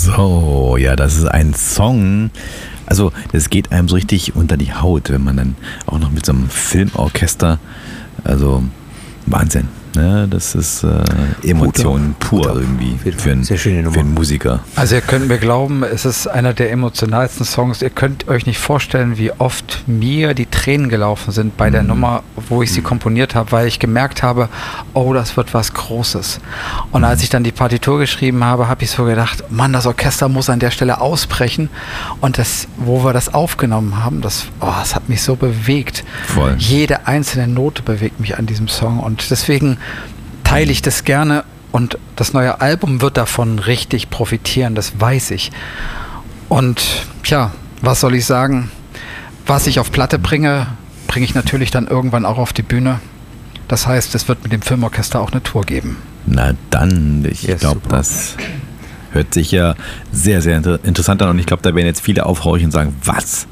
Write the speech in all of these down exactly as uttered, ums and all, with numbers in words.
So, ja, das ist ein Song. Also, das geht einem so richtig unter die Haut, wenn man dann auch noch mit so einem Filmorchester, also Wahnsinn. Ne? Das ist äh, Emotion pur Guter. irgendwie für einen, Sehr schöne Nummer. für einen Musiker. Also ihr könnt mir glauben, es ist einer der emotionalsten Songs. Ihr könnt euch nicht vorstellen, wie oft mir die Tränen gelaufen sind bei der mhm. Nummer, wo ich sie komponiert habe, weil ich gemerkt habe, oh, das wird was Großes. Und mhm. als ich dann die Partitur geschrieben habe, habe ich so gedacht, Mann, das Orchester muss an der Stelle ausbrechen. Und das, wo wir das aufgenommen haben, das, oh, das hat mich so bewegt. Voll. Jede einzelne Note bewegt mich an diesem Song. Und deswegen teile ich das gerne und das neue Album wird davon richtig profitieren, das weiß ich. Und ja, was soll ich sagen? Was ich auf Platte bringe, bringe ich natürlich dann irgendwann auch auf die Bühne. Das heißt, es wird mit dem Filmorchester auch eine Tour geben. Na dann, ich yes, glaube, das hört sich ja sehr, sehr inter- interessant an und ich glaube, da werden jetzt viele aufhorchen und sagen, was?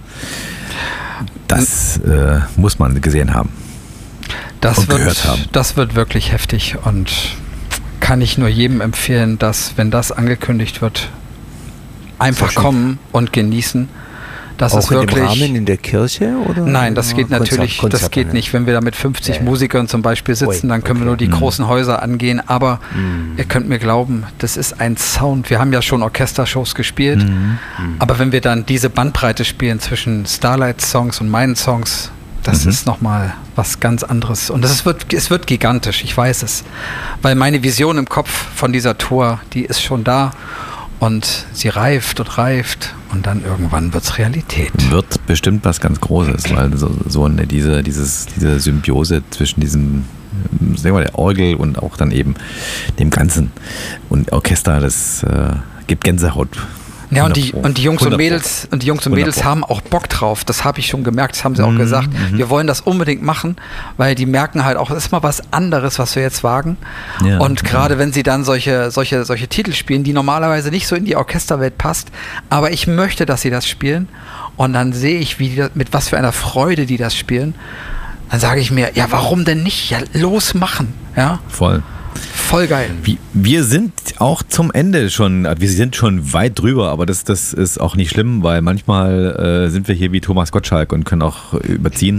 Das äh, muss man gesehen haben. Das wird, das wird wirklich heftig und kann ich nur jedem empfehlen, dass, wenn das angekündigt wird, einfach kommen und genießen. Das auch ist wirklich, in dem Rahmen in der Kirche? Oder? Nein, das geht natürlich, Konzert, das geht nicht. Wenn wir da mit fünfzig ja, ja. Musikern zum Beispiel sitzen, dann können okay. wir nur die mhm. großen Häuser angehen. Aber mhm. ihr könnt mir glauben, das ist ein Sound. Wir haben ja schon Orchestershows gespielt. Mhm. Aber wenn wir dann diese Bandbreite spielen zwischen Starlight-Songs und meinen Songs, das mhm. ist nochmal was ganz anderes. Und das wird, es wird gigantisch, ich weiß es. Weil meine Vision im Kopf von dieser Tour, die ist schon da. Und sie reift und reift und dann irgendwann wird es Realität. Wird bestimmt was ganz Großes, weil so, so eine, diese, dieses, diese Symbiose zwischen diesem, sagen wir mal, der Orgel und auch dann eben dem Ganzen und Orchester, das äh, gibt Gänsehaut. Ja, und die, und die Jungs und Mädels und die Jungs und Mädels haben auch Bock drauf. Das habe ich schon gemerkt, das haben sie auch mhm, gesagt. Mhm. Wir wollen das unbedingt machen, weil die merken halt auch, es ist mal was anderes, was wir jetzt wagen. Ja, und gerade ja. wenn sie dann solche, solche, solche Titel spielen, die normalerweise nicht so in die Orchesterwelt passt, aber ich möchte, dass sie das spielen. Und dann sehe ich, wie die, mit was für einer Freude die das spielen. Dann sage ich mir, ja, warum denn nicht? Ja, los machen. Ja? Voll. Voll geil. Wie, wir sind auch zum Ende schon, wir sind schon weit drüber, aber das, das ist auch nicht schlimm, weil manchmal äh, sind wir hier wie Thomas Gottschalk und können auch überziehen.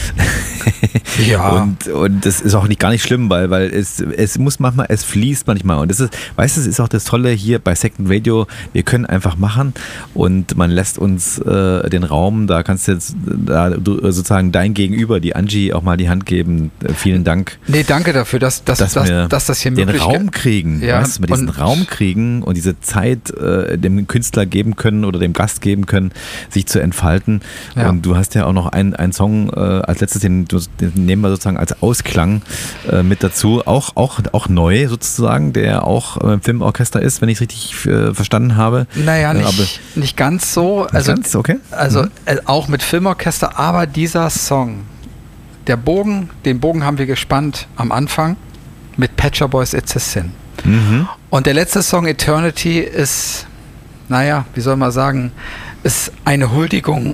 Ja. und, und das ist auch nicht gar nicht schlimm, weil, weil es, es muss manchmal, es fließt manchmal. Und das ist, weißt du, es ist auch das Tolle hier bei Second Radio, wir können einfach machen und man lässt uns äh, den Raum, da kannst du jetzt da, sozusagen dein Gegenüber, die Angie, auch mal die Hand geben. Äh, vielen Dank. Nee, danke dafür, dass, dass, dass, dass, dass das hier den möglich Raum kriegen, ja, weißt du, wir diesen Raum kriegen und diese Zeit äh, dem Künstler geben können oder dem Gast geben können, sich zu entfalten. Ja. Und du hast ja auch noch einen, einen Song äh, als letztes, den, den nehmen wir sozusagen als Ausklang äh, mit dazu, auch, auch, auch neu sozusagen, der auch äh, im Filmorchester ist, wenn ich es richtig äh, verstanden habe. Naja, nicht, aber nicht ganz so. Also, ganz, okay. also mhm. äh, auch mit Filmorchester, aber dieser Song, der Bogen, den Bogen haben wir gespannt am Anfang mit Pet Shop Boys It's a Sin. Mhm. Und der letzte Song Eternity ist, naja, wie soll man sagen, ist eine Huldigung.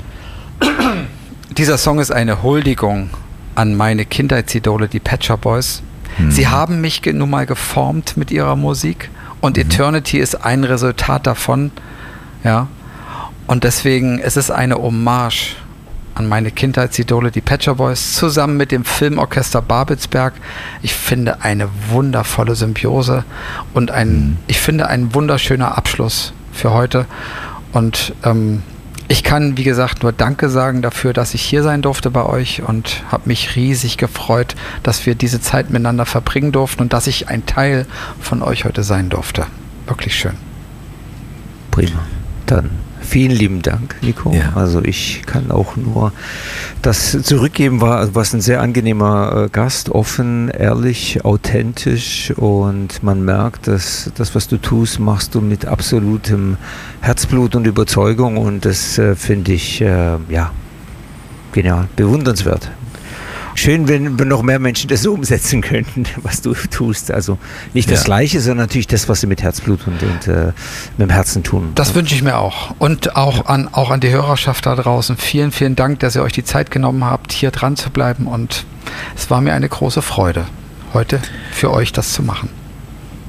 Dieser Song ist eine Huldigung an meine Kindheitsidole, die Pet Shop Boys. Mhm. Sie haben mich ge- nun mal geformt mit ihrer Musik und mhm. Eternity ist ein Resultat davon. Ja. Und deswegen es ist eine Hommage an meine Kindheitsidole, die Pet Shop Boys, zusammen mit dem Filmorchester Babelsberg. Ich finde eine wundervolle Symbiose und ein, mhm. ich finde ein wunderschöner Abschluss für heute. Und ähm, ich kann, wie gesagt, nur Danke sagen dafür, dass ich hier sein durfte bei euch und habe mich riesig gefreut, dass wir diese Zeit miteinander verbringen durften und dass ich ein Teil von euch heute sein durfte. Wirklich schön. Prima. Dann vielen lieben Dank, Nico. Ja. Also ich kann auch nur das zurückgeben, war was ein sehr angenehmer äh, Gast, offen, ehrlich, authentisch und man merkt, dass das, was du tust, machst du mit absolutem Herzblut und Überzeugung und das äh, finde ich, äh, ja, genial, bewundernswert. Schön, wenn noch mehr Menschen das so umsetzen könnten, was du tust. Also nicht das ja. Gleiche, sondern natürlich das, was sie mit Herzblut und, und äh, mit dem Herzen tun. Das wünsche ich mir auch. Und auch, ja. an, auch an die Hörerschaft da draußen. Vielen, vielen Dank, dass ihr euch die Zeit genommen habt, hier dran zu bleiben. Und es war mir eine große Freude, heute für euch das zu machen.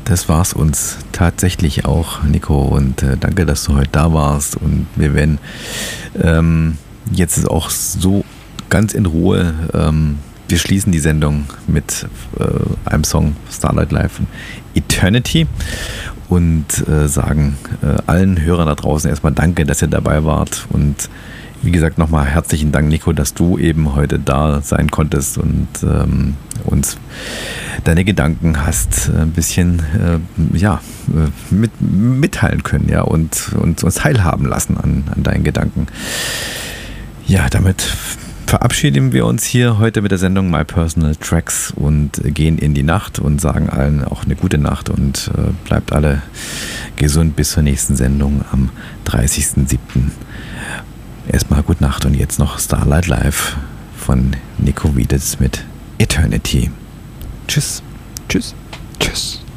Das war's uns tatsächlich auch, Nico. Und äh, danke, dass du heute da warst. Und wir werden ähm, jetzt auch so ganz in Ruhe, ähm, wir schließen die Sendung mit äh, einem Song Starlight Live von Eternity und äh, sagen äh, allen Hörern da draußen erstmal danke, dass ihr dabei wart. Und wie gesagt, nochmal herzlichen Dank, Nico, dass du eben heute da sein konntest und ähm, uns deine Gedanken hast ein bisschen äh, ja, mit, mitteilen können, ja, und, und uns teilhaben lassen an, an deinen Gedanken. Ja, damit verabschieden wir uns hier heute mit der Sendung My Personal Tracks und gehen in die Nacht und sagen allen auch eine gute Nacht und äh, bleibt alle gesund bis zur nächsten Sendung am dreißigsten siebten Erstmal gute Nacht und jetzt noch Starlight Live von Nico Wieditz mit Eternity. Tschüss. Tschüss. Tschüss.